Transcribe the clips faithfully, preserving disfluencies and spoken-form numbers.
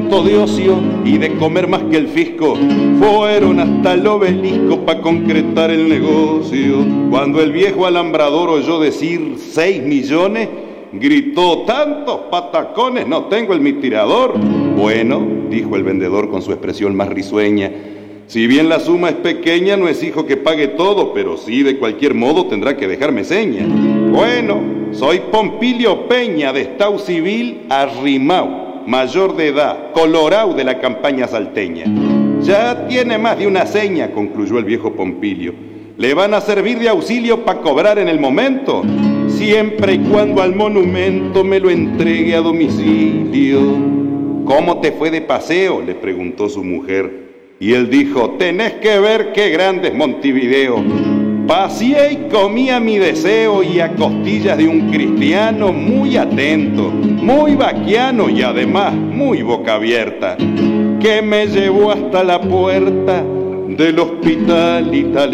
harto de ocio y de comer más que el fisco, fueron hasta el obelisco pa' concretar el negocio. Cuando el viejo alambrador oyó decir seis millones, gritó: tantos patacones no tengo en mi tirador. Bueno, dijo el vendedor con su expresión más risueña, si bien la suma es pequeña, no exijo que pague todo, pero sí de cualquier modo tendrá que dejarme seña. Bueno, soy Pompilio Peña de Estado Civil arrimao, mayor de edad, colorao de la campaña salteña. Ya tiene más de una seña, concluyó el viejo Pompilio. ¿Le van a servir de auxilio para cobrar en el momento? Siempre y cuando al monumento me lo entregue a domicilio. ¿Cómo te fue de paseo?, le preguntó su mujer. Y él dijo: tenés que ver qué grande es Montevideo. Paseé y comí a mi deseo y a costillas de un cristiano muy atento, muy vaquiano y además muy boca abierta, que me llevó hasta la puerta del hospital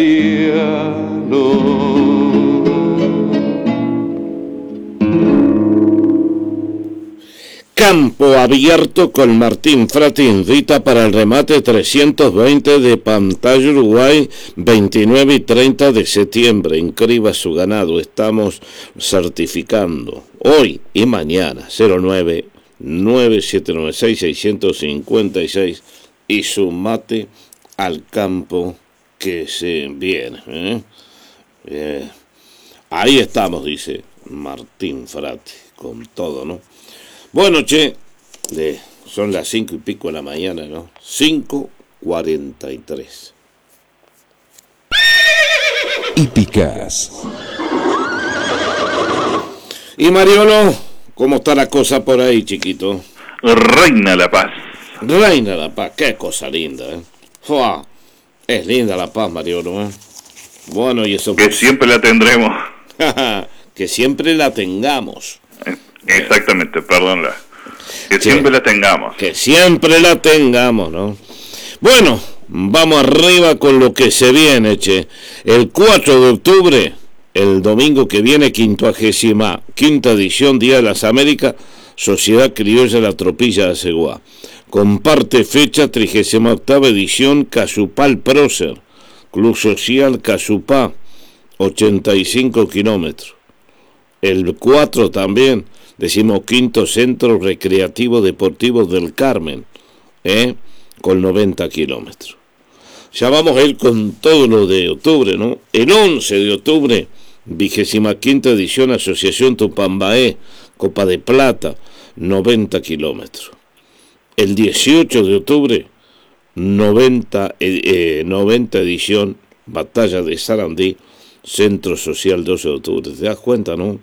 italiano. Campo Abierto con Martín Frati invita para el remate trescientos veinte de Pantalla Uruguay, veintinueve y treinta de septiembre. Inscriba su ganado, estamos certificando hoy y mañana. Cero nueve nueve siete nueve seis seis cinco seis y sumate al campo que se viene. ¿eh? Eh, ahí estamos, dice Martín Frati, con todo, ¿no? Bueno, che, de, son las cinco y pico de la mañana, ¿no? Cinco cuarenta y tres. Hípicas. Y Mariolo, ¿cómo está la cosa por ahí, chiquito? Reina la paz. Reina la paz, qué cosa linda, ¿eh? ¡Fua! Es linda la paz, Mariolo, ¿eh? Bueno, y eso... Que pues... siempre la tendremos. Que siempre la tengamos. Exactamente, perdónla. Que, que siempre la tengamos. Que siempre la tengamos, ¿no? Bueno, vamos arriba con lo que se viene, che. El cuatro de octubre, el domingo que viene, quincuagésima quinta edición, Día de las Américas, Sociedad Criolla La Tropilla de Aceguá. Comparte fecha, trigésima octava edición, Casupal Prócer, Club Social Casupá, ochenta y cinco kilómetros. El cuatro también, decimoquinto Centro Recreativo Deportivo del Carmen, ¿eh? con noventa kilómetros. Ya vamos a ir con todo lo de octubre, ¿no? El once de octubre, vigésima quinta edición, Asociación Tupambaé, Copa de Plata, noventa kilómetros. El dieciocho de octubre, noventa, eh, eh, noventa edición, Batalla de Sarandí, Centro Social doce de octubre. ¿Te das cuenta, no?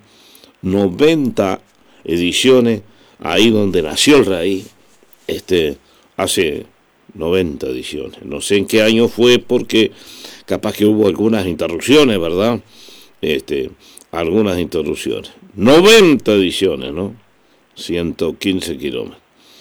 noventa ediciones, ahí donde nació el raíz, este, hace noventa ediciones. No sé en qué año fue, porque capaz que hubo algunas interrupciones, ¿verdad? Este, algunas interrupciones. noventa ediciones, ¿no? ciento quince kilómetros.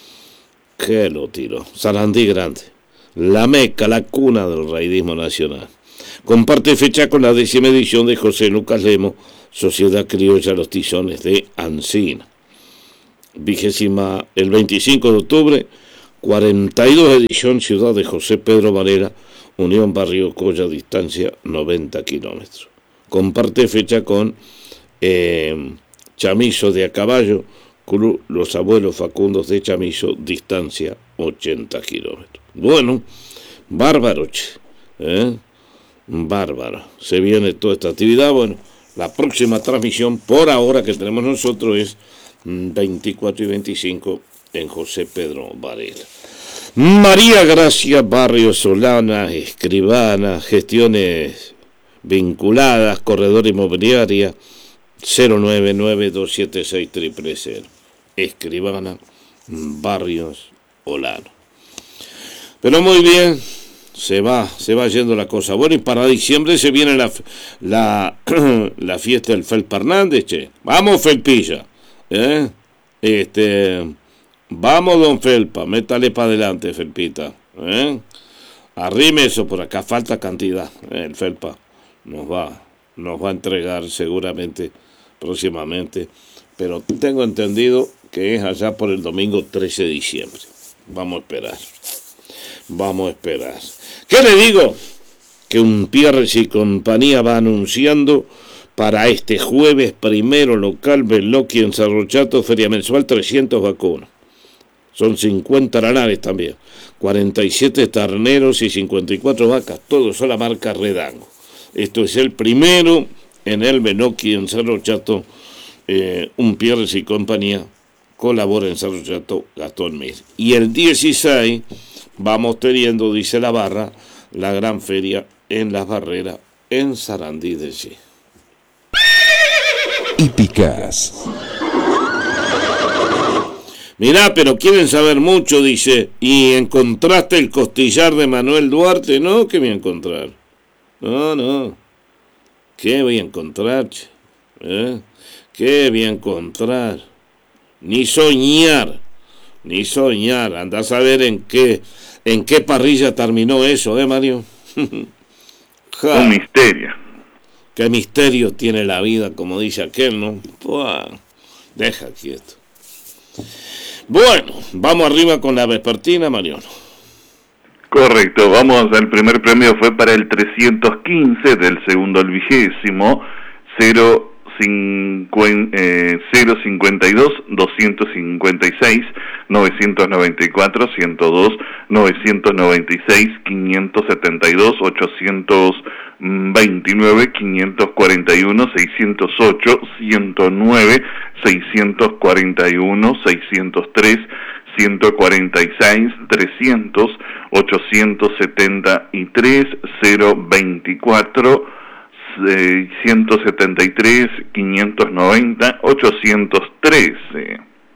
¿Qué lo tiró? Sarandí Grande, la meca, la cuna del raidismo nacional. Comparte fecha con la décima edición de José Lucas Lemo, Sociedad Criolla Los Tizones de Ancina. Vigésima, el veinticinco de octubre, cuarenta y dos edición, Ciudad de José Pedro Varela, Unión Barrio Colla, distancia noventa kilómetros. Comparte fecha con eh, Chamizo de a caballo, Club Los Abuelos Facundos de Chamizo, distancia ochenta kilómetros. Bueno, bárbaro, ¿eh? Bárbaro. Se viene toda esta actividad. Bueno, la próxima transmisión por ahora que tenemos nosotros es veinticuatro y veinticinco en José Pedro Varela. María Gracia Barrio Solana, escribana, gestiones vinculadas, corredora inmobiliaria, cero nueve nueve dos siete seis cero cero cero. Escribana, Barrios Olano. Pero muy bien, se va, se va yendo la cosa. Bueno, y para diciembre se viene la la, la fiesta del Felpa Hernández, che. Vamos, Felpilla, ¿eh? Este, vamos, don Felpa, métale para adelante, Felpita, ¿eh? Arrime eso por acá, falta cantidad, ¿eh? El Felpa nos va, nos va a entregar seguramente próximamente, pero tengo entendido que es allá por el domingo trece de diciembre. Vamos a esperar. Vamos a esperar. ¿Qué le digo? Que un Pierres y compañía va anunciando para este jueves primero local Veloqui en Cerro Chato, feria mensual, trescientas vacunas. Son cincuenta lanares también, cuarenta y siete terneros y cincuenta y cuatro vacas, todos son la marca Redango. Esto es el primero en el Veloqui en Cerro Chato, eh, un Pierres y compañía colabora en Cerro Chato, Gastón Mir. Y el dieciséis vamos teniendo, dice la barra, la gran feria en Las Barreras, en Sarandí de G. Hípicas. Mirá, pero quieren saber mucho, dice, ¿y encontraste el costillar de Manuel Duarte? No, ¿qué voy a encontrar? No, no. ¿Qué voy a encontrar? ¿Eh? ¿Qué voy a encontrar? Ni soñar, ni soñar. Andás a ver en qué, en qué parrilla terminó eso, ¿eh, Mario? Un misterio. Qué misterio tiene la vida, como dice aquel, ¿no? Buah, deja quieto. Bueno, vamos arriba con la vespertina, Mariano. Correcto, vamos, el primer premio fue para el trescientos quince, del segundo al vigésimo, cero cincuenta y dos, doscientos cincuenta y seis, novecientos noventa y cuatro, ciento dos, novecientos noventa y seis, quinientos setenta y dos, ochocientos veintinueve, quinientos cuarenta y uno, seiscientos ocho, ciento nueve, seiscientos cuarenta y uno, seiscientos tres, ciento cuarenta y seis, trescientos, ochocientos setenta y tres, cero veinticuatro, seiscientos setenta y tres, quinientos noventa, ochocientos trece.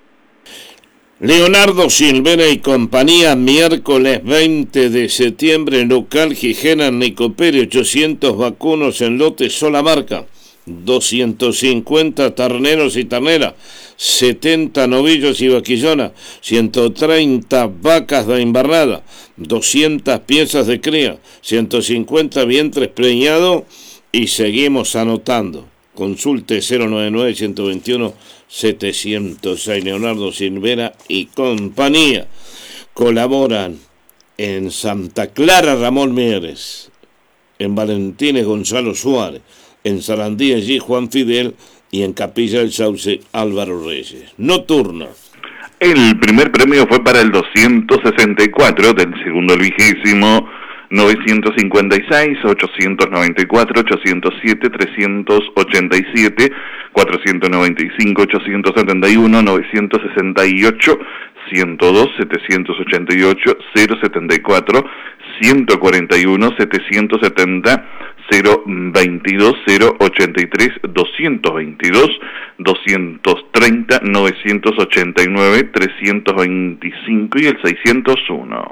Leonardo Silvera y compañía, miércoles veinte de septiembre, local Gijena, Nicopere, ochocientos vacunos en lote sola marca, doscientos cincuenta terneros y terneras, setenta novillos y vaquillonas, ciento treinta vacas de invernada, doscientas piezas de cría, ciento cincuenta vientres preñados, y seguimos anotando. Consulte cero noventa y nueve, ciento veintiuno, setecientos seis. Leonardo Silvera y compañía. Colaboran en Santa Clara Ramón Mieres, en Valentines Gonzalo Suárez, en Sarandí allí Juan Fidel y en Capilla del Sauce Álvaro Reyes. Nocturna. El primer premio fue para el doscientos sesenta y cuatro, del segundo al vigésimo, novecientos cincuenta y seis, ochocientos noventa y cuatro, ochocientos siete, trescientos ochenta y siete, cuatrocientos noventa y cinco, ochocientos setenta y uno, novecientos sesenta y ocho, ciento dos, setecientos ochenta y ocho, cero setenta y cuatro, ciento cuarenta y uno, setecientos setenta, cero veintidós, cero ochenta y tres, doscientos veintidós, doscientos treinta, novecientos ochenta y nueve, trescientos veinticinco y el seiscientos uno.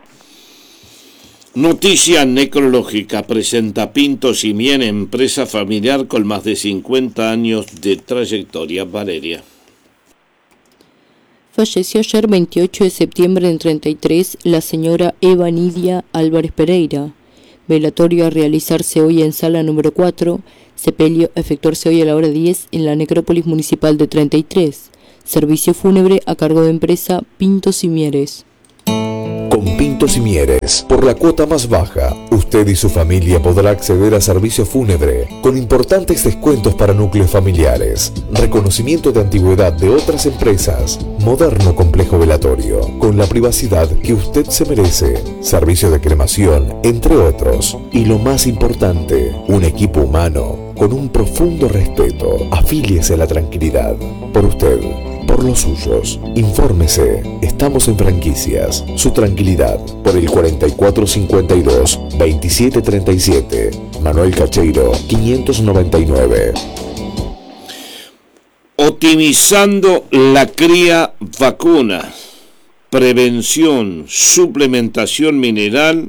Noticia necrológica presenta Pinto Simien, empresa familiar con más de cincuenta años de trayectoria. Valeria. Falleció ayer veintiocho de septiembre del treinta y tres la señora Eva Nidia Álvarez Pereira. Velatorio a realizarse hoy en sala número cuatro, sepelio a efectuarse hoy a la hora diez en la necrópolis municipal de treinta y tres. Servicio fúnebre a cargo de empresa Pinto Simieres. Con Pinto Simieres, por la cuota más baja, usted y su familia podrá acceder a servicio fúnebre con importantes descuentos para núcleos familiares, reconocimiento de antigüedad de otras empresas, moderno complejo velatorio, con la privacidad que usted se merece, servicio de cremación, entre otros. Y lo más importante, un equipo humano con un profundo respeto. Afíliese a la tranquilidad. Por usted, por los suyos. Infórmese. Estamos en franquicias. Su tranquilidad por el cuarenta y cuatro cincuenta y dos, veintisiete treinta y siete. Manuel Cacheiro, quinientos noventa y nueve. Optimizando la cría vacuna. Prevención, suplementación mineral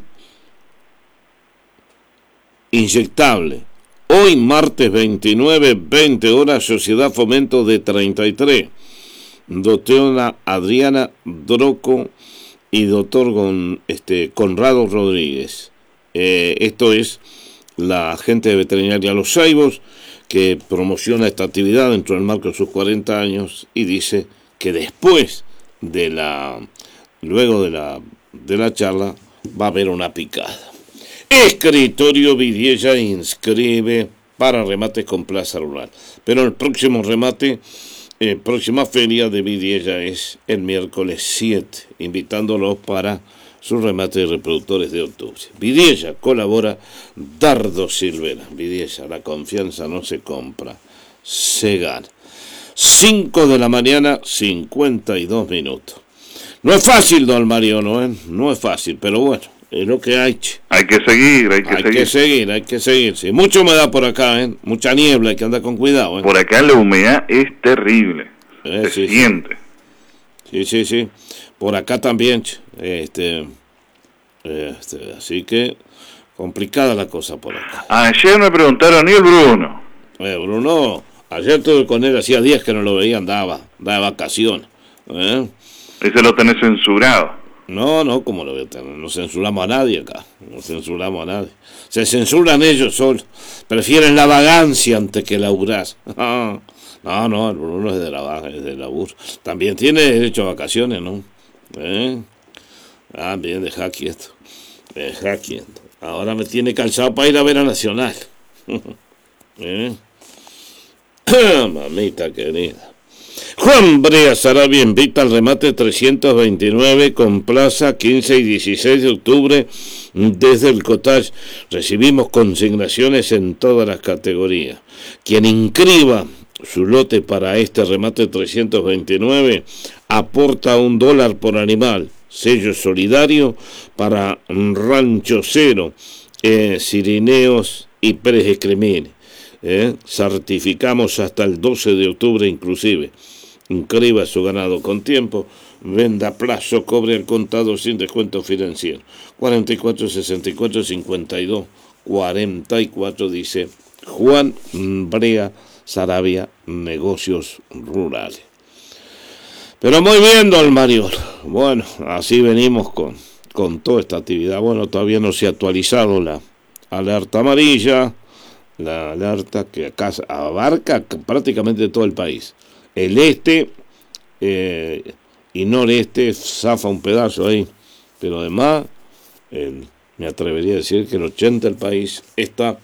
inyectable. Hoy, martes veintinueve, veinte horas, Sociedad Fomento de treinta y tres. Doctora Adriana Droco y doctor Gon, este, Conrado Rodríguez. Eh, esto es la agente de veterinaria Los Saibos, que promociona esta actividad dentro del marco de sus cuarenta años y dice que después de la luego de la, de la charla, va a haber una picada. Escritorio Vidiella inscribe para remates con Plaza Rural. Pero el próximo remate, eh, próxima feria de Vidiella es el miércoles siete, invitándolos para sus remates de reproductores de octubre. Vidiella colabora Dardo Silvera. Vidiella, la confianza no se compra, se gana. cinco de la mañana, cincuenta y dos minutos. No es fácil, don Mariano, ¿eh? No es fácil, pero bueno, es lo que hay. Hay que seguir, hay que hay seguir. que seguir, hay que seguir. Sí. Mucha humedad por acá, ¿eh? Mucha niebla, hay que andar con cuidado, ¿eh? Por acá la humedad es terrible. Eh, Se sí, siente. Sí, sí, sí. Por acá también, este, este, así que complicada la cosa por acá. Ayer me preguntaron, ¿y el Bruno? Eh, Bruno, ayer estuve con él, hacía días que no lo veía, andaba, andaba de vacaciones. ¿Eh? Ese lo tenés censurado. No, no, como lo voy a tener, no censuramos a nadie acá, no censuramos a nadie. Se censuran ellos solos, prefieren la vagancia antes que laburar. No, no, el Bruno es de la es de laburo. También tiene derecho a vacaciones, ¿no? ¿Eh? Ah, bien, deja quieto, deja quieto. Ahora me tiene calzado para ir a ver a Nacional. ¿Eh? Mamita querida. Juan Brea Sarabia invita al remate trescientos veintinueve con plaza quince y dieciséis de octubre desde el Cottage. Recibimos consignaciones en todas las categorías. Quien inscriba su lote para este remate trescientos veintinueve aporta un dólar por animal. Sello solidario para Rancho Cero, eh, Cirineos y Pérez Escremini. Eh, certificamos hasta el doce de octubre inclusive. Inscriba su ganado con tiempo, venda a plazo, cobre al contado sin descuento financiero. cuarenta y cuatro, sesenta y cuatro, cincuenta y dos, cuarenta y cuatro, dice Juan Brea Sarabia, Negocios Rurales. Pero muy bien, don Mario. Bueno, así venimos con, con toda esta actividad. Bueno, todavía no se ha actualizado la alerta amarilla, la alerta que acá abarca prácticamente todo el país. El este eh, y noreste zafa un pedazo ahí, pero además el, me atrevería a decir que el ochenta del país está,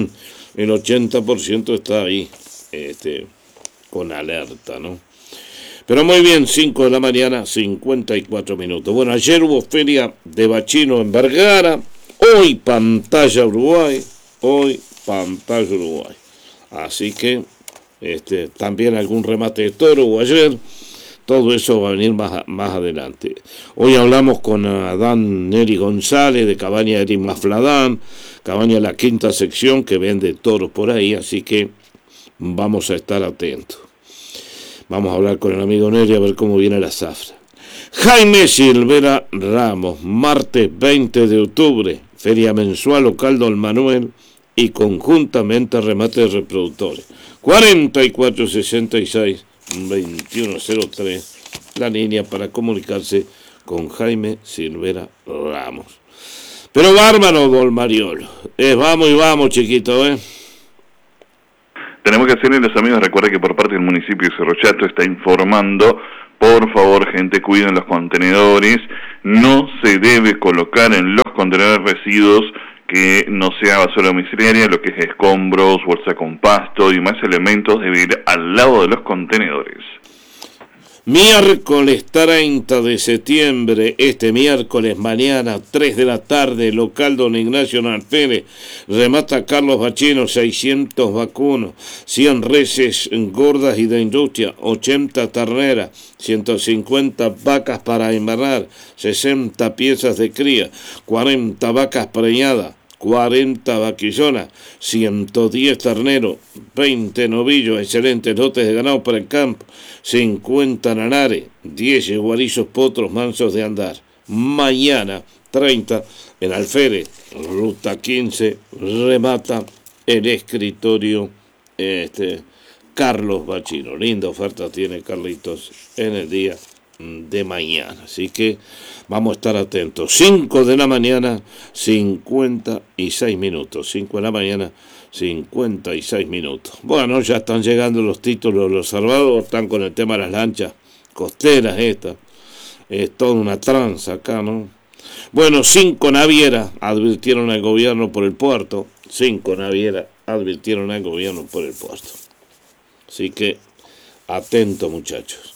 el ochenta por ciento está ahí, este, con alerta, ¿no? Pero muy bien, cinco de la mañana, cincuenta y cuatro minutos. Bueno, ayer hubo feria de bachino en Vergara, hoy Pantalla Uruguay, hoy Pantalla Uruguay. Así que este, también algún remate de toro o ayer, todo eso va a venir más, más adelante. Hoy hablamos con Adán Neri González de Cabaña Erin Mafladán, Cabaña La Quinta Sección, que vende toros por ahí, así que vamos a estar atentos. Vamos a hablar con el amigo Neri a ver cómo viene la zafra. Jaime Silvera Ramos, martes veinte de octubre, feria mensual local Don Manuel y conjuntamente remate de reproductores. cuarenta y cuatro, sesenta y seis, veintiuno cero tres, la línea para comunicarse con Jaime Silvera Ramos. Pero bárbaro, don Mariolo. Eh, vamos y vamos, chiquito, ¿eh? Tenemos que hacerle los amigos, recuerda que por parte del municipio de Cerro Chato está informando, por favor, gente, cuiden los contenedores, no se debe colocar en los contenedores residuos que no sea basura domiciliaria, lo que es escombros, bolsa con pasto y más elementos debe ir al lado de los contenedores. Miércoles treinta de septiembre, este miércoles, mañana, tres de la tarde, local Don Ignacio Alférez, remata Carlos Bachino, seiscientos vacunos, cien reses gordas y de industria, ochenta terneras, ciento cincuenta vacas para embarrar, sesenta piezas de cría, cuarenta vacas preñadas, cuarenta vaquillonas, ciento diez terneros, veinte novillos, excelentes lotes de ganado para el campo, cincuenta nanares, diez yeguarizos potros mansos de andar. Mañana, treinta, en Alférez, ruta quince, remata el escritorio este, Carlos Bachino. Linda oferta tiene Carlitos en el día de mañana, así que vamos a estar atentos. Cinco de la mañana, cincuenta y seis minutos. Cinco de la mañana, cincuenta y seis minutos. Bueno, ya están llegando los títulos de los salvados, están con el tema de las lanchas costeras estas. es toda una tranza acá, ¿no? Bueno, cinco navieras advirtieron al gobierno por el puerto, cinco navieras advirtieron al gobierno por el puerto. Así que, atento muchachos.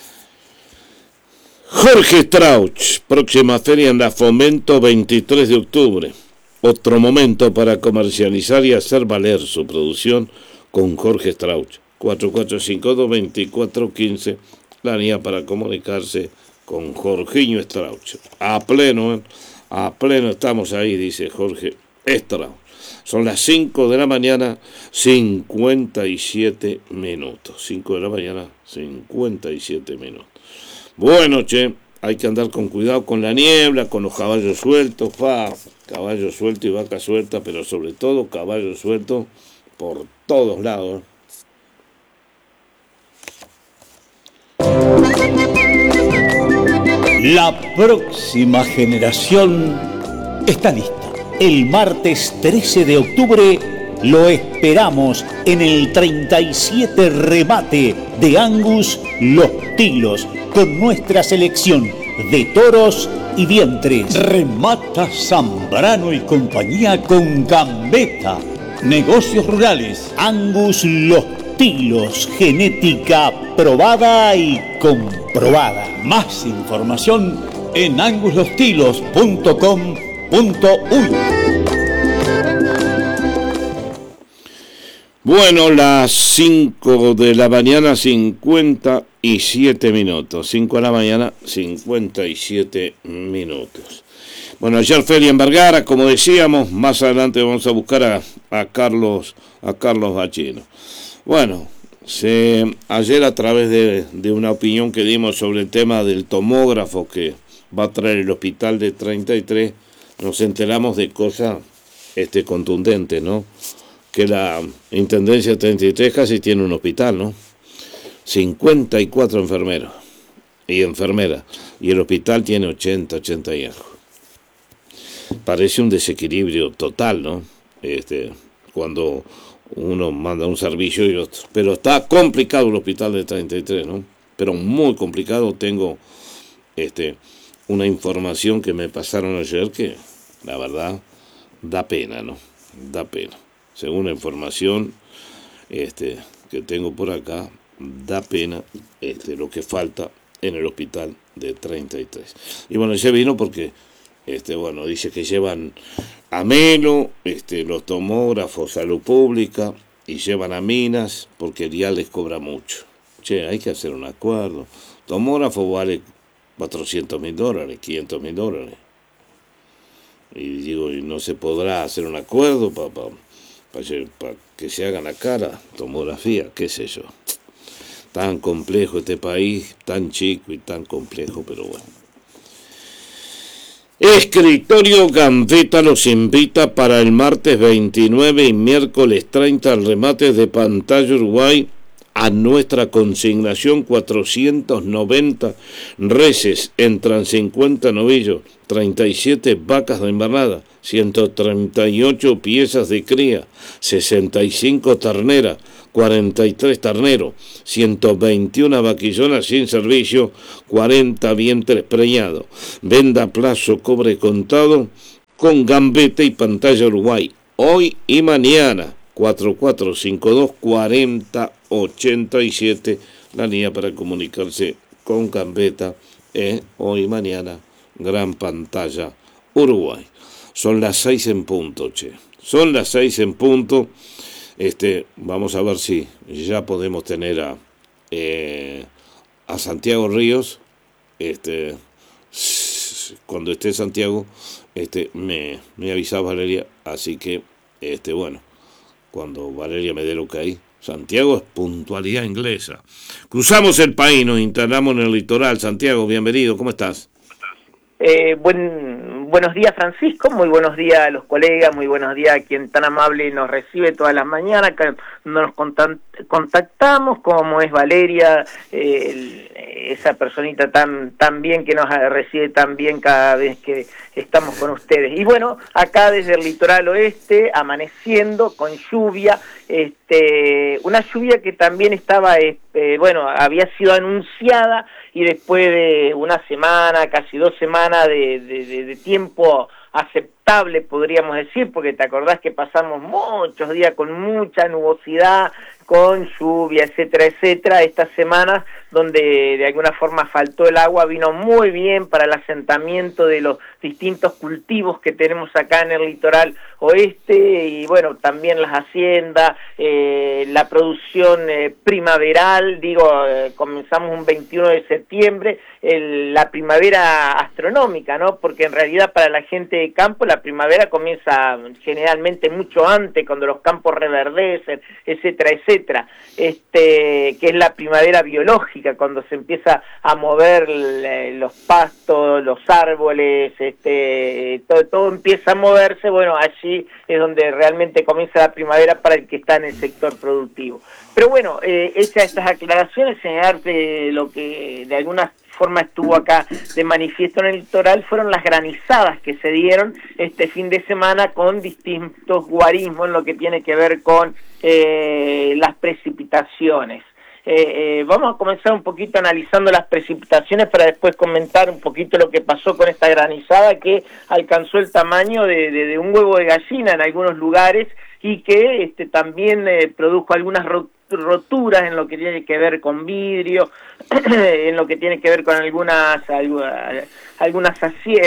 Jorge Strauch, próxima feria en la Fomento veintitrés de octubre. Otro momento para comercializar y hacer valer su producción con Jorge Strauch. cuatro cuatro cinco dos, dos cuatro uno cinco, la línea para comunicarse con Jorginho Strauch. A pleno, ¿eh? A pleno estamos ahí, dice Jorge Strauch. Son las cinco de la mañana, cincuenta y siete minutos. cinco de la mañana, cincuenta y siete minutos. Bueno, che, hay que andar con cuidado con la niebla, con los caballos sueltos, pa, caballos sueltos y vaca suelta, pero sobre todo caballos sueltos por todos lados. La próxima generación está lista. El martes trece de octubre lo esperamos en el treinta y siete remate de Angus Los Tilos, con nuestra selección de toros y vientres. Remata Zambrano y compañía con Gambetta. Negocios rurales. Angus Los Tilos, genética probada y comprobada. Más información en angus los tilos punto com punto uy. Bueno, las cinco de la mañana, cincuenta y siete minutos. cinco de la mañana, cincuenta y siete minutos. Bueno, ayer feria en Vergara, como decíamos, más adelante vamos a buscar a, a Carlos a Carlos Bachino. Bueno, se, ayer a través de, de una opinión que dimos sobre el tema del tomógrafo que va a traer el hospital de treinta y tres, nos enteramos de cosas este, contundentes, ¿no? Que la Intendencia treinta y tres casi tiene un hospital, ¿no? cincuenta y cuatro enfermeros y enfermeras, y el hospital tiene ochenta, ochenta y algo. Parece un desequilibrio total, ¿no? Este, cuando uno manda un servicio y otro. Pero está complicado el hospital de treinta y tres, ¿no? Pero muy complicado. Tengo este, una información que me pasaron ayer que, la verdad, da pena, ¿no? Da pena. Según la información este, que tengo por acá, da pena este, lo que falta en el hospital de treinta y tres. Y bueno, ya vino porque, este, bueno, dice que llevan a Melo, este, los tomógrafos, Salud Pública, y llevan a Minas porque el día les cobra mucho. Che, hay que hacer un acuerdo. Tomógrafo vale cuatrocientos mil dólares, quinientos mil dólares. Y digo, ¿y no se podrá hacer un acuerdo para pa, pa, pa que se hagan la cara? Tomografía, qué sé yo. Tan complejo este país, tan chico y tan complejo, pero bueno. Escritorio Gambetta los invita para el martes veintinueve y miércoles treinta al remate de Pantalla Uruguay a nuestra consignación cuatrocientos noventa reses, entran cincuenta novillos, treinta y siete vacas de invernada, ciento treinta y ocho piezas de cría, sesenta y cinco terneras, cuarenta y tres terneros, ciento veintiuna vaquillonas sin servicio, cuarenta vientres preñados. Venda a plazo, cobre contado con Gambetta y Pantalla Uruguay, hoy y mañana. cuatro cuatro cinco dos, cuatro cero ocho siete, la línea para comunicarse con Gambetta, eh, hoy y mañana, Gran Pantalla Uruguay. Son las seis en punto, che. Son las seis en punto. Este, vamos a ver si ya podemos tener a, eh, a Santiago Ríos. Este, cuando esté Santiago, este, me, me avisa Valeria, así que, este, bueno, cuando Valeria me dé lo que hay, Santiago es puntualidad inglesa. Cruzamos el país, nos instalamos en el litoral. Santiago, bienvenido, ¿cómo estás? Eh, buen, buenos días, Francisco, muy buenos días a los colegas, muy buenos días a quien tan amable nos recibe todas las mañanas, que nos contactamos, como es Valeria, eh, el, este, esa personita tan, tan bien que nos recibe tan bien cada vez que estamos con ustedes. Y bueno, acá desde el litoral oeste, amaneciendo con lluvia, este, una lluvia que también estaba, este, bueno, había sido anunciada y después de una semana, casi dos semanas de, de, de, de tiempo aceptable, podríamos decir, porque te acordás que pasamos muchos días con mucha nubosidad, con lluvia, etcétera, etcétera. Estas semanas donde de alguna forma faltó el agua, vino muy bien para el asentamiento de los distintos cultivos que tenemos acá en el litoral oeste, y bueno, también las haciendas, eh, la producción eh, primaveral, digo, eh, comenzamos un veintiuno de septiembre, el, la primavera astronómica, ¿no? Porque en realidad para la gente de campo la primavera comienza generalmente mucho antes, cuando los campos reverdecen, etcétera, etcétera, este, que es la primavera biológica, cuando se empieza a mover eh, los pastos, los árboles, este, todo, todo empieza a moverse. Bueno, allí es donde realmente comienza la primavera para el que está en el sector productivo. Pero bueno, eh, hechas estas aclaraciones, señalarte lo que de alguna forma estuvo acá de manifiesto en el litoral, fueron las granizadas que se dieron este fin de semana con distintos guarismos en lo que tiene que ver con eh, las precipitaciones. Eh, eh, vamos a comenzar un poquito analizando las precipitaciones para después comentar un poquito lo que pasó con esta granizada que alcanzó el tamaño de, de, de un huevo de gallina en algunos lugares y que este, también eh, produjo algunas roturas en lo que tiene que ver con vidrio, en lo que tiene que ver con algunas algunas, algunas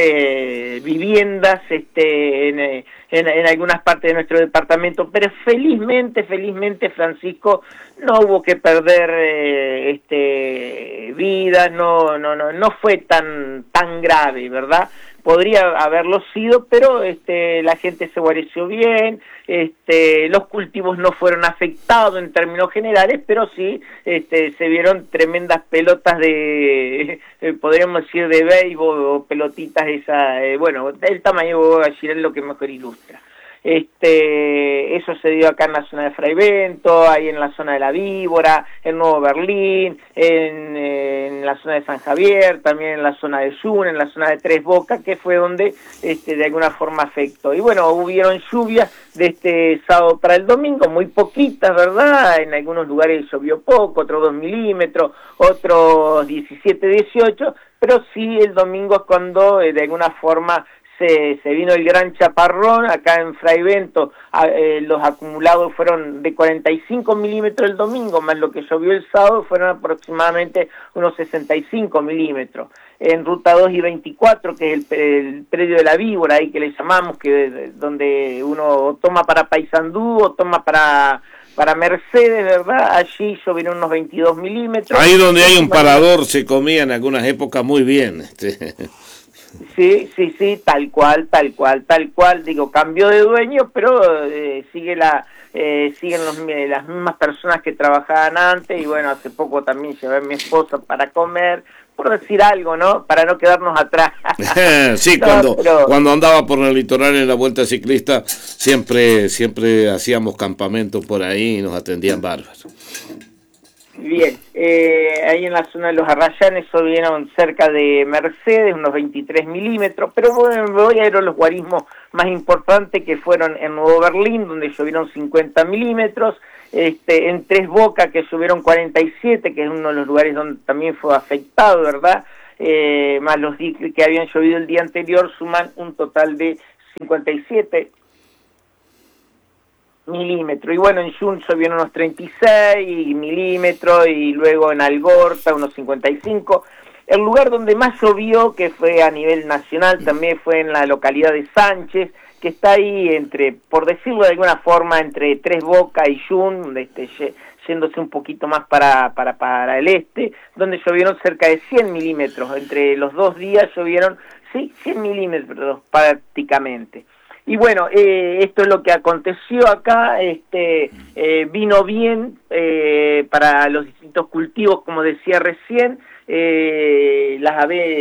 eh, viviendas este, en, en, en algunas partes de nuestro departamento, pero felizmente, felizmente, Francisco, no hubo que perder eh, este, vidas, no, no, no, no fue tan, tan grave, ¿verdad? Podría haberlo sido, pero este, la gente se guareció bien, este, los cultivos no fueron afectados en términos generales, pero sí este, se vieron tremendas pelotas de, eh, podríamos decir, de béisbol o pelotitas esa, eh, bueno, el tamaño de gallina es lo que mejor ilustra. Este, eso se dio acá en la zona de Fraivento, ahí en la zona de La Víbora, en Nuevo Berlín, en, en la zona de San Javier, también en la zona de Yun, en la zona de Tres Bocas, que fue donde este, de alguna forma afectó. Y bueno, hubieron lluvias de este sábado para el domingo, muy poquitas, ¿verdad? En algunos lugares llovió poco, otros dos milímetros, otros diecisiete, dieciocho, pero sí el domingo es cuando eh, de alguna forma Se, se vino el gran chaparrón. Acá en Fraivento eh, los acumulados fueron de cuarenta y cinco milímetros el domingo, más lo que llovió el sábado fueron aproximadamente unos sesenta y cinco milímetros. En Ruta dos y veinticuatro, que es el, el predio de La Víbora, ahí que le llamamos, que donde uno toma para Paysandú o toma para... para Mercedes, ¿verdad? Allí llovieron unos veintidós milímetros. Ahí donde hay un parador se comía en algunas épocas muy bien. Este. Sí, sí, sí, tal cual, tal cual, tal cual, digo, cambió de dueño, pero eh, sigue la, eh, siguen los, eh, las mismas personas que trabajaban antes, y bueno, hace poco también llevé a mi esposa para comer, por decir algo, ¿no? Para no quedarnos atrás. Sí, no, cuando, pero... cuando andaba por el litoral en la Vuelta Ciclista, siempre, siempre hacíamos campamento por ahí y nos atendían bárbaros. Bien, eh, ahí en la zona de los Arrayanes llovieron cerca de Mercedes, unos veintitrés milímetros, pero bueno, me voy a ir a los guarismos más importantes que fueron en Nuevo Berlín, donde llovieron cincuenta milímetros, este, en Tres Bocas, que llovieron cuarenta y siete, que es uno de los lugares donde también fue afectado, ¿verdad? Eh, más los que habían llovido el día anterior suman un total de cincuenta y siete milímetros. Y bueno, en Yun llovieron unos treinta y seis milímetros, y luego en Algorta unos cincuenta y cinco. El lugar donde más llovió, que fue a nivel nacional, también fue en la localidad de Sánchez, que está ahí entre, por decirlo de alguna forma, entre Tres Bocas y Yun, este, yéndose un poquito más para, para, para el este, donde llovieron cerca de cien milímetros. Entre los dos días llovieron, sí, cien milímetros prácticamente. Y bueno, eh, esto es lo que aconteció acá. Este eh, vino bien eh, para los distintos cultivos, como decía recién. Eh, las aves,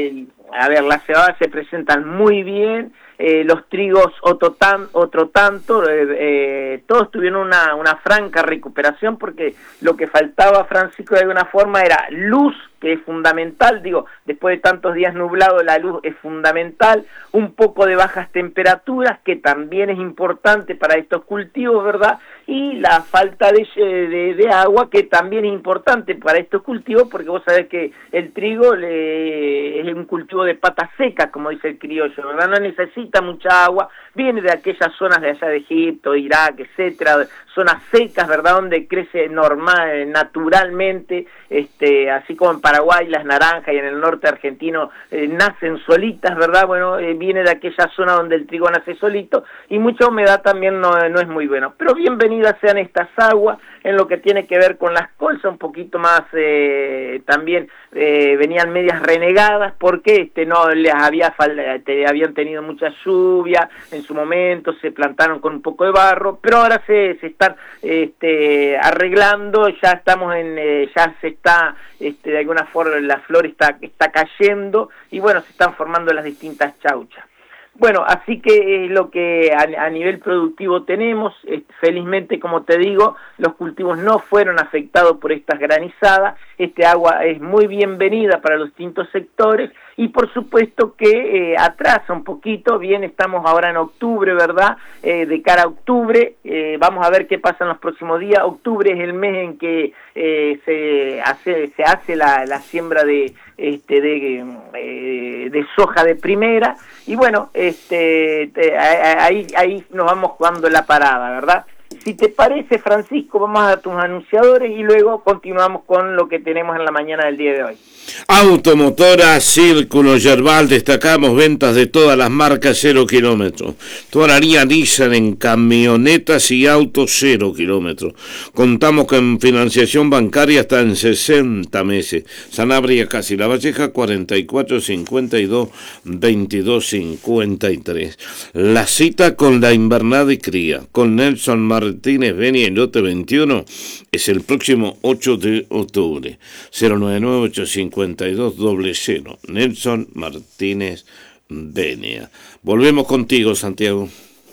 a ver, las cebadas se presentan muy bien, eh, los trigos otro, tan, otro tanto, eh, eh, todos tuvieron una, una franca recuperación porque lo que faltaba, Francisco, de alguna forma era luz, que es fundamental, digo, después de tantos días nublados la luz es fundamental, un poco de bajas temperaturas, que también es importante para estos cultivos, ¿verdad? Y la falta de, de, de agua, que también es importante para estos cultivos, porque vos sabés que el trigo le, es un cultivo de patas secas, como dice el criollo, ¿verdad? No necesita mucha agua, viene de aquellas zonas de allá de Egipto, Irak, etcétera, zonas secas, ¿verdad?, donde crece normal, naturalmente, este, así como en Paraguay las naranjas y en el norte argentino eh, nacen solitas, ¿verdad? Bueno, eh, viene de aquella zona donde el trigo nace solito y mucha humedad también no, no es muy bueno. Pero bienvenidas sean estas aguas en lo que tiene que ver con las colzas, un poquito más eh, también eh, venían medias renegadas porque este, no les había te, habían tenido mucha lluvia en su momento, se plantaron con un poco de barro, pero ahora se, se están este, arreglando, ya estamos en, eh, ya se está este, de alguna forma la flor está, está cayendo y bueno, se están formando las distintas chauchas. Bueno, así que es lo que a, a nivel productivo tenemos. Felizmente, como te digo, los cultivos no fueron afectados por estas granizadas. Este agua es muy bienvenida para los distintos sectores y por supuesto que eh, atrasa un poquito. Bien, estamos ahora en octubre, ¿verdad? Eh, de cara a octubre, eh, vamos a ver qué pasa en los próximos días. Octubre es el mes en que eh, se hace, se hace la, la siembra de, este, de, eh, de soja de primera y bueno, este, te, ahí, ahí nos vamos jugando la parada, ¿verdad? Si te parece, Francisco, vamos a tus anunciadores y luego continuamos con lo que tenemos en la mañana del día de hoy. Automotora Círculo Yerbal, destacamos ventas de todas las marcas cero kilómetros. Toda la línea Nissan en camionetas y autos cero kilómetros. Contamos con financiación bancaria hasta en sesenta meses. Sanabria Casi La Valleja, cuarenta y cuatro cincuenta y dos veintidós cincuenta y tres. La cita con la invernada y cría, con Nelson Martínez Benia en lote veintiuno, es el próximo ocho de octubre. cero nueve nueve ocho cincuenta y dos cero cero. Nelson Martínez Benia. Volvemos contigo, Santiago.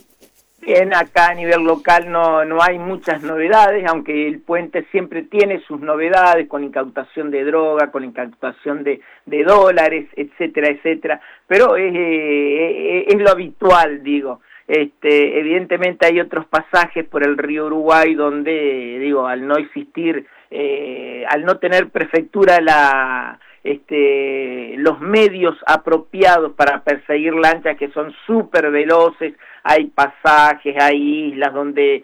Bien, acá a nivel local no, no hay muchas novedades, aunque el puente siempre tiene sus novedades con incautación de droga, con incautación de, de dólares, etcétera, etcétera, pero es, eh, es lo habitual, digo. Este, evidentemente hay otros pasajes por el río Uruguay donde, digo, al no existir, eh, al no tener prefectura la, este, los medios apropiados para perseguir lanchas que son súper veloces, hay pasajes, hay islas donde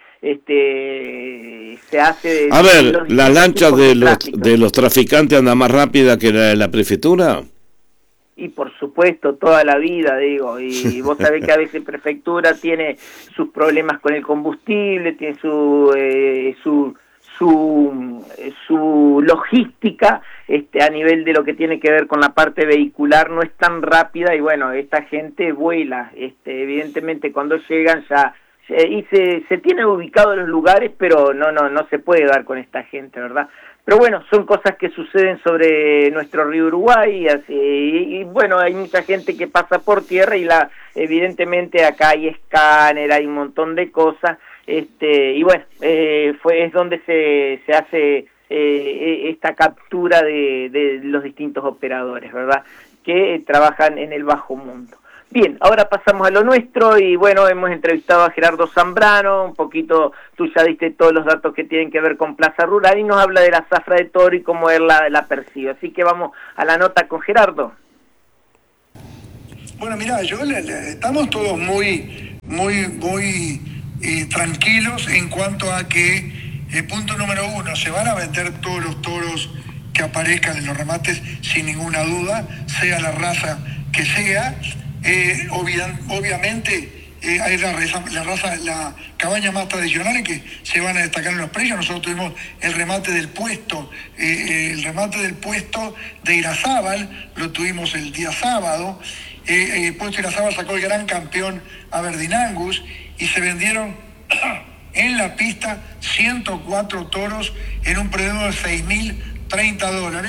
este, se hace... A ver, ¿las lanchas de los, de los traficantes andan más rápida que la de la prefectura? Y por supuesto, toda la vida, digo, y vos sabés que a veces prefectura tiene sus problemas con el combustible, tiene su eh, su su su logística este a nivel de lo que tiene que ver con la parte vehicular no es tan rápida y bueno, esta gente vuela, este evidentemente cuando llegan ya y se se tienen ubicados los lugares, pero no no no se puede dar con esta gente, ¿verdad? Pero bueno, son cosas que suceden sobre nuestro río Uruguay, y, así, y, y bueno, hay mucha gente que pasa por tierra y la evidentemente acá hay escáner, hay un montón de cosas, este y bueno, eh, fue es donde se, se hace eh, esta captura de, de los distintos operadores, ¿verdad? Que trabajan en el bajo mundo. Bien, ahora pasamos a lo nuestro y bueno, hemos entrevistado a Gerardo Zambrano, un poquito, tú ya diste todos los datos que tienen que ver con Plaza Rural y nos habla de la zafra de toro y cómo él la, la percibe. Así que vamos a la nota con Gerardo. Bueno, mirá, yo le, le, estamos todos muy, muy, muy eh, tranquilos en cuanto a que, eh, punto número uno, se van a vender todos los toros que aparezcan en los remates sin ninguna duda, sea la raza que sea. Eh, obvia, obviamente eh, hay la raza, la raza, la cabaña más tradicional en que se van a destacar en los precios. Nosotros tuvimos el remate del puesto, eh, el remate del puesto de Irazábal, lo tuvimos el día sábado. Eh, eh, puesto Irazábal sacó el gran campeón Aberdeen Angus y se vendieron en la pista ciento cuatro toros en un predio de seis mil treinta dólares.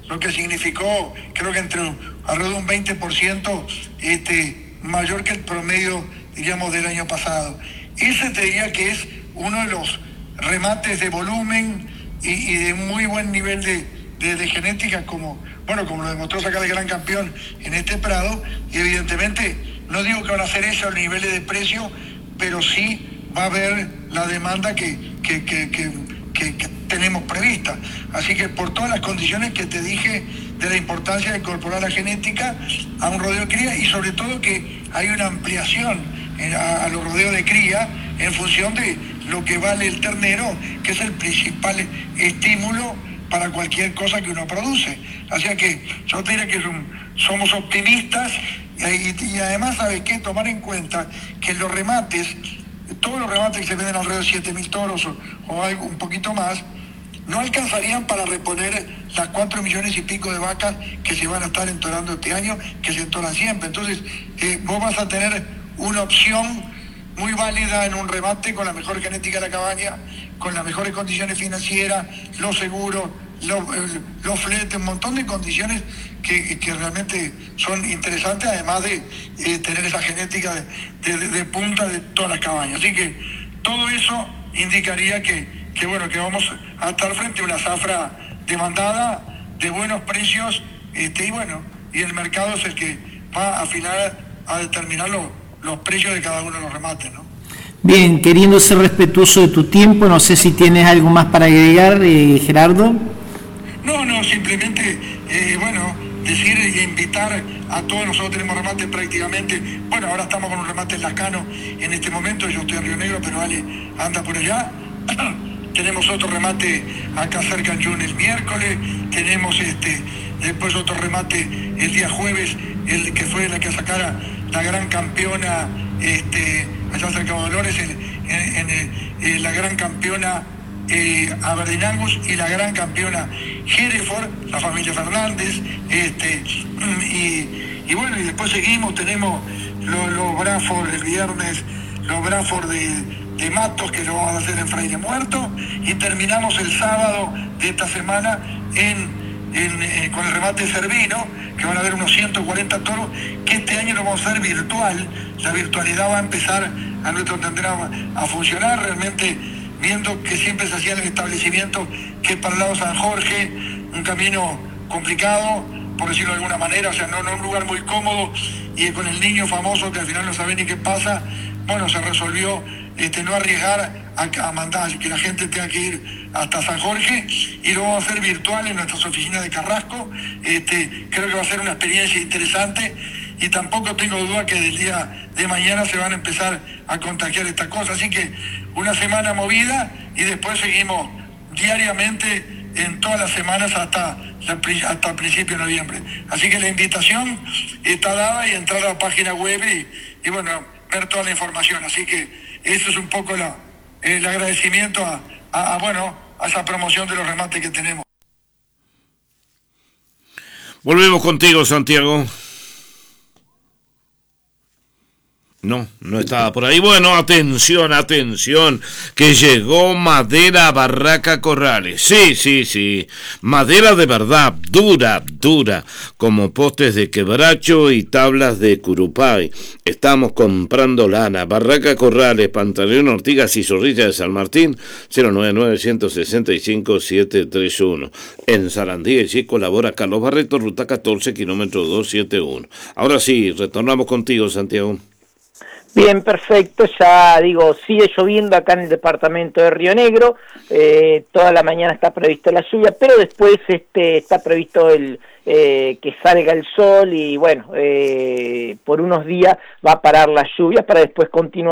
lo que significó, creo que entre alrededor de un veinte por ciento este, mayor que el promedio, digamos, del año pasado. Ese te diría que es uno de los remates de volumen y, y de muy buen nivel de, de, de genética, como, bueno, como lo demostró sacar el gran campeón en este prado, y evidentemente no digo que van a hacer eso a niveles de precio, pero sí va a haber la demanda que, que, que, que, que, que tenemos prevista. Así que por todas las condiciones que te dije de la importancia de incorporar la genética a un rodeo de cría, y sobre todo que hay una ampliación a, a los rodeos de cría en función de lo que vale el ternero, que es el principal estímulo para cualquier cosa que uno produce. Así que yo te diría que son, somos optimistas, y, y además, ¿sabes qué? Tomar en cuenta que los remates, todos los remates que se venden alrededor de siete mil toros o, o algo un poquito más, no alcanzarían para reponer las cuatro millones y pico de vacas que se van a estar entorando este año, que se entoran siempre. Entonces, eh, vos vas a tener una opción muy válida en un remate con la mejor genética de la cabaña, con las mejores condiciones financieras, los seguros, los, los fletes, un montón de condiciones que, que realmente son interesantes, además de eh, tener esa genética de, de, de punta de todas las cabañas. Así que todo eso indicaría que, que, bueno, que vamos a estar frente a una zafra demandada, de buenos precios, este, y bueno, y el mercado es el que va a final a determinar los, los precios de cada uno de los remates, ¿no? Bien, queriendo ser respetuoso de tu tiempo, no sé si tienes algo más para agregar, eh, Gerardo. No, no, simplemente, eh, bueno, decir e invitar a todos. Nosotros tenemos remate prácticamente, bueno, ahora estamos con un remate en Lascano en este momento, yo estoy en Río Negro, pero Ale anda por allá. Tenemos otro remate acá cerca en Jun el miércoles, tenemos este después otro remate el día jueves, el que fue la que sacara la gran campeona este allá cerca de Dolores, en, en, en, en la gran campeona eh, Aberdeen Angus y la gran campeona Hereford, la familia Fernández, este y, y bueno, y después seguimos, tenemos los, los Bradford el viernes, los Bradford de, de Matos, que lo vamos a hacer en Fraile Muerto, y terminamos el sábado de esta semana en En, eh, con el remate Cervino, que van a haber unos ciento cuarenta toros, que este año lo vamos a hacer virtual. La virtualidad va a empezar, a nuestro entender, a, a funcionar, realmente viendo que siempre se hacía en el establecimiento, que es para el lado San Jorge, un camino complicado, por decirlo de alguna manera, o sea, no, no un lugar muy cómodo, y con el niño famoso que al final no sabe ni qué pasa. Bueno, se resolvió este, no arriesgar a, a mandar, que la gente tenga que ir hasta San Jorge, y lo vamos a hacer virtual en nuestras oficinas de Carrasco. Este, creo que va a ser una experiencia interesante, y tampoco tengo duda que del día de mañana se van a empezar a contagiar esta cosa. Así que una semana movida, y después seguimos diariamente en todas las semanas hasta, hasta el principio de noviembre. Así que la invitación está dada, y entrar a la página web y, y bueno, ver toda la información. Así que eso es un poco la, el agradecimiento a, a, a, bueno, a esa promoción de los remates que tenemos. Volvemos contigo, Santiago. No, no estaba por ahí. Bueno, atención, atención, que llegó madera Barraca Corrales. Sí, sí, sí, madera de verdad, dura, dura, como postes de quebracho y tablas de curupay. Estamos comprando lana. Barraca Corrales, Pantaleón Ortigas y Zorrilla de San Martín, cero nueve nueve, uno seis cinco, siete tres uno. En Sarandí, y sí colabora Carlos Barreto, ruta catorce, kilómetro doscientos setenta y uno. Ahora sí, retornamos contigo, Santiago. Bien, perfecto, ya digo, sigue lloviendo acá en el departamento de Río Negro, eh, toda la mañana está previsto la lluvia, pero después este está previsto el eh, que salga el sol, y bueno, eh, por unos días va a parar la lluvia para después continuar.